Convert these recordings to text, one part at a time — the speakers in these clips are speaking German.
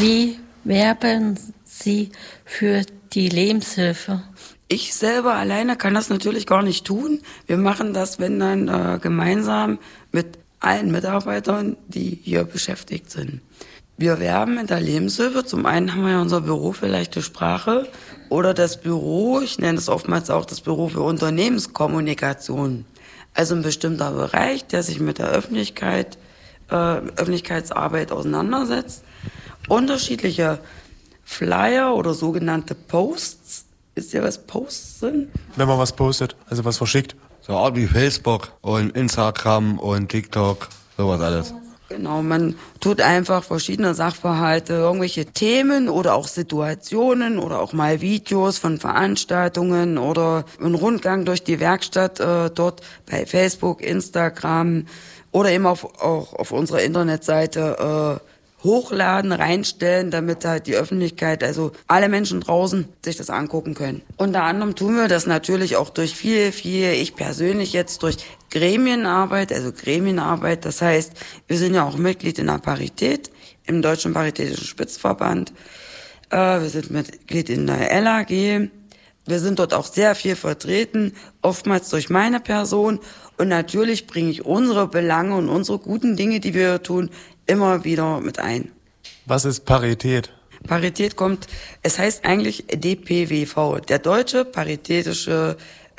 Wie werben Sie für die Lebenshilfe? Ich selber alleine kann das natürlich gar nicht tun. Wir machen das, wenn dann gemeinsam mit allen Mitarbeitern, die hier beschäftigt sind. Wir werben in der Lebenshilfe. Zum einen haben wir ja unser Büro für leichte Sprache oder das Büro, ich nenne es oftmals auch das Büro für Unternehmenskommunikation. Also ein bestimmter Bereich, der sich mit der Öffentlichkeitsarbeit auseinandersetzt. Unterschiedliche Flyer oder sogenannte Posts. Wisst ihr, was Posts sind? Wenn man was postet, also was verschickt. So Art wie Facebook und Instagram und TikTok, sowas alles. Genau, man tut einfach verschiedene Sachverhalte, irgendwelche Themen oder auch Situationen oder auch mal Videos von Veranstaltungen oder einen Rundgang durch die Werkstatt dort bei Facebook, Instagram oder eben auch auf unserer Internetseite hochladen, reinstellen, damit halt die Öffentlichkeit, also alle Menschen draußen, sich das angucken können. Unter anderem tun wir das natürlich auch durch viel, ich persönlich jetzt durch Gremienarbeit, das heißt, wir sind ja auch Mitglied in der Parität, im Deutschen Paritätischen Spitzenverband, wir sind Mitglied in der LAG, wir sind dort auch sehr viel vertreten, oftmals durch meine Person und natürlich bringe ich unsere Belange und unsere guten Dinge, die wir tun, immer wieder mit ein. Was ist Parität? Parität es heißt eigentlich DPWV, der Deutsche Paritätische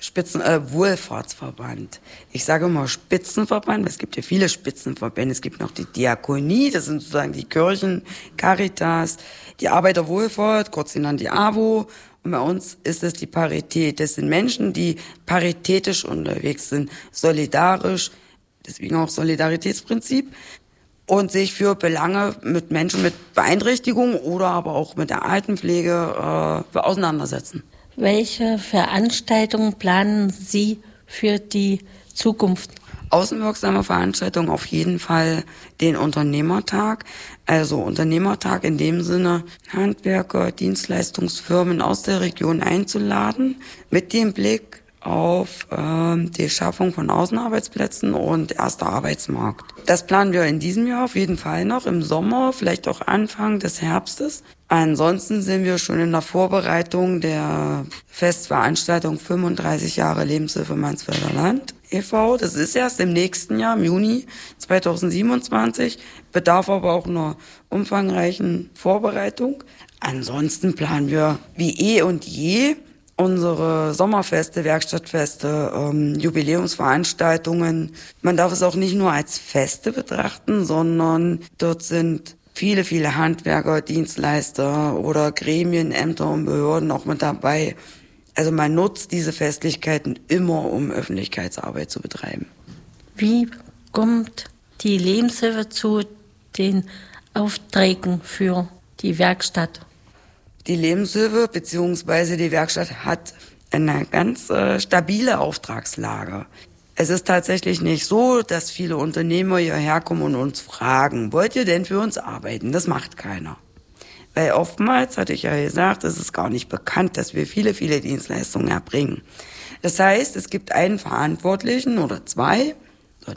Wohlfahrtsverband. Ich sage immer Spitzenverband, es gibt ja viele Spitzenverbände. Es gibt noch die Diakonie, das sind sozusagen die Kirchen, Caritas, die Arbeiterwohlfahrt, kurz genannt die AWO. Und bei uns ist es die Parität. Das sind Menschen, die paritätisch unterwegs sind, solidarisch, deswegen auch Solidaritätsprinzip, und sich für Belange mit Menschen mit Beeinträchtigung oder aber auch mit der Altenpflege auseinandersetzen. Welche Veranstaltungen planen Sie für die Zukunft? Außenwirksame Veranstaltungen auf jeden Fall den Unternehmertag. Also Unternehmertag in dem Sinne, Handwerker, Dienstleistungsfirmen aus der Region einzuladen, mit dem Blick auf die Schaffung von Außenarbeitsplätzen und erster Arbeitsmarkt. Das planen wir in diesem Jahr auf jeden Fall noch, im Sommer, vielleicht auch Anfang des Herbstes. Ansonsten sind wir schon in der Vorbereitung der Festveranstaltung 35 Jahre Lebenshilfe Mansfelder Land e.V. Das ist erst im nächsten Jahr, im Juni 2027, bedarf aber auch einer umfangreichen Vorbereitung. Ansonsten planen wir wie eh und je unsere Sommerfeste, Werkstattfeste, Jubiläumsveranstaltungen. Man darf es auch nicht nur als Feste betrachten, sondern dort sind viele Handwerker, Dienstleister oder Gremien, Ämter und Behörden auch mit dabei. Also man nutzt diese Festlichkeiten immer, um Öffentlichkeitsarbeit zu betreiben. Wie kommt die Lebenshilfe zu den Aufträgen für die Werkstatt? Die Lebenshilfe bzw. die Werkstatt hat eine ganz stabile Auftragslage. Es ist tatsächlich nicht so, dass viele Unternehmer hierher kommen und uns fragen, wollt ihr denn für uns arbeiten? Das macht keiner. Weil oftmals, hatte ich ja gesagt, es ist gar nicht bekannt, dass wir viele Dienstleistungen erbringen. Das heißt, es gibt einen Verantwortlichen oder 2 oder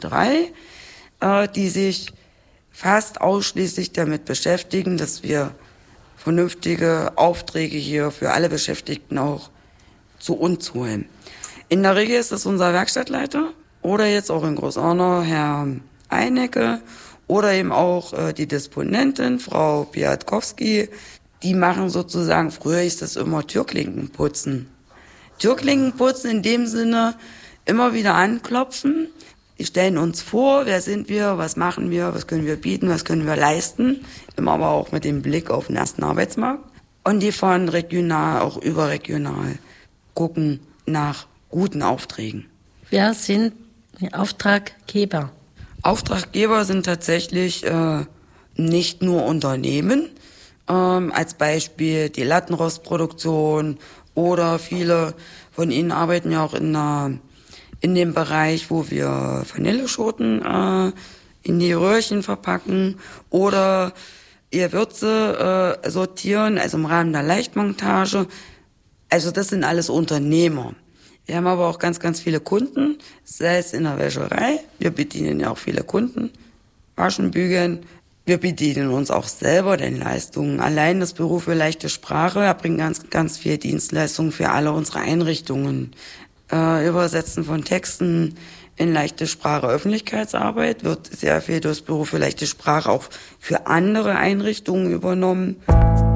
3, die sich fast ausschließlich damit beschäftigen, dass wir vernünftige Aufträge hier für alle Beschäftigten auch zu uns holen. In der Regel ist das unser Werkstattleiter oder jetzt auch in Großarnau Herr Einecke oder eben auch die Disponentin, Frau Piatkowski. Die machen sozusagen, früher hieß das immer Türklinkenputzen. Türklinkenputzen in dem Sinne, immer wieder anklopfen. Die stellen uns vor, wer sind wir, was machen wir, was können wir bieten, was können wir leisten. Immer aber auch mit dem Blick auf den ersten Arbeitsmarkt. Und die fahren regional, auch überregional, gucken nach guten Aufträgen. Wer sind die Auftraggeber? Auftraggeber sind tatsächlich nicht nur Unternehmen, als Beispiel die Lattenrostproduktion oder viele von ihnen arbeiten ja auch in dem Bereich, wo wir Vanilleschoten in die Röhrchen verpacken oder ihr Würze sortieren, also im Rahmen der Leichtmontage. Also das sind alles Unternehmer. Wir haben aber auch ganz viele Kunden, sei es in der Wäscherei. Wir bedienen ja auch viele Kunden, waschen, bügeln, Wir bedienen uns auch selber den Leistungen. Allein das Büro für leichte Sprache erbringt ganz viel Dienstleistungen für alle unsere Einrichtungen. Übersetzen von Texten in leichte Sprache, Öffentlichkeitsarbeit wird sehr viel durch das Büro für leichte Sprache auch für andere Einrichtungen übernommen.